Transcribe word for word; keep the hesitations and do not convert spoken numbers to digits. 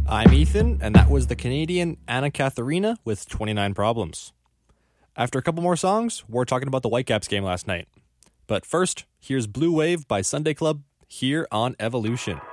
I'm Ethan, and that was the Canadian Anna Katharina with twenty-nine Problems. After a couple more songs, we're talking about the Whitecaps game last night. But first, here's Blue Wave by Sunday Club here on Evolution.